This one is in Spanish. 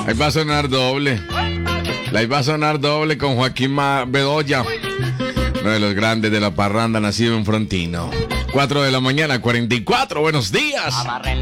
Ahí va a sonar doble. Ahí va a sonar doble con Joaquín Bedoya, uno de los grandes de la parranda, nacido en Frontino. 4 de la mañana, 44. Buenos días.